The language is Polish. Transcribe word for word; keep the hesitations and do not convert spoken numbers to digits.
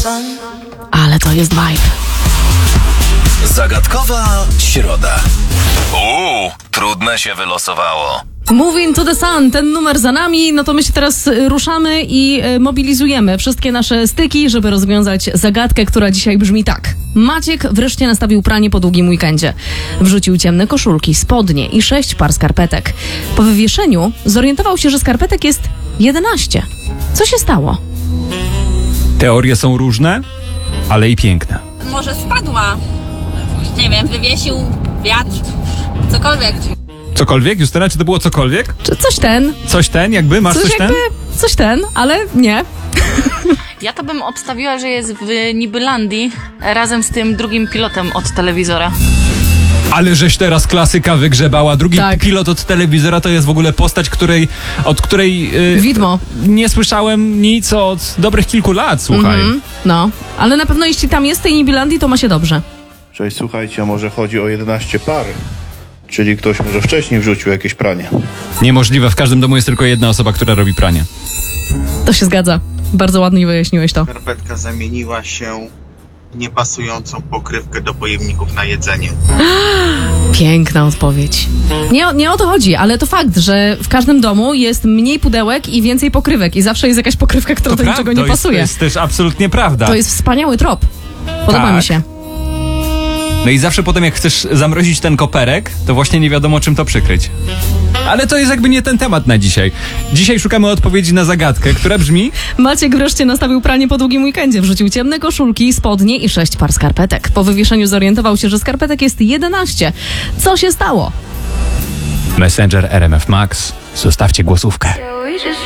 Ale to jest vibe. Zagadkowa środa. Uuu, trudne się wylosowało. Moving to the Sun, ten numer za nami, no to my się teraz ruszamy i mobilizujemy wszystkie nasze styki, żeby rozwiązać zagadkę, która dzisiaj brzmi tak. Maciek wreszcie nastawił pranie po długim weekendzie. Wrzucił ciemne koszulki, spodnie i sześć par skarpetek. Po wywieszeniu zorientował się, że skarpetek jest jedenaście. Co się stało? Teorie są różne, ale i piękne. Może spadła. Nie wiem, wywiesił wiatr, cokolwiek. Cokolwiek? Justyna, czy to było cokolwiek? Czy coś ten? Coś ten, jakby? Masz coś, coś jakby, ten? Coś ten, ale nie. Ja to bym obstawiła, że jest w Nibylandii razem z tym drugim pilotem od telewizora. Ale żeś teraz klasyka wygrzebała. Drugi tak. pilot od telewizora to jest w ogóle postać, której, od której yy, widmo. Nie słyszałem nic od dobrych kilku lat, słuchaj. Mm-hmm. No, ale na pewno jeśli tam jest tej Nibylandii, to ma się dobrze. Cześć, słuchajcie, może chodzi o jedenaście par. Czyli ktoś może wcześniej wrzucił jakieś pranie. Niemożliwe, w każdym domu jest tylko jedna osoba, która robi pranie. To się zgadza. Bardzo ładnie wyjaśniłeś to. Skarpetka zamieniła się w niepasującą pokrywkę do pojemników na jedzenie. Piękna odpowiedź. Nie, nie o to chodzi, ale to fakt, że w każdym domu jest mniej pudełek i więcej pokrywek i zawsze jest jakaś pokrywka, która do niczego nie to pasuje. Jest, to jest też absolutnie prawda. To jest wspaniały trop. Podoba tak. mi się. No i zawsze potem jak chcesz zamrozić ten koperek, to właśnie nie wiadomo czym to przykryć. Ale to jest jakby nie ten temat na dzisiaj. Dzisiaj szukamy odpowiedzi na zagadkę, która brzmi... Maciek wreszcie nastawił pranie po długim weekendzie. Wrzucił ciemne koszulki, spodnie i sześć par skarpetek. Po wywieszeniu zorientował się, że skarpetek jest jedenaście. Co się stało? Messenger R M F Max. Zostawcie głosówkę.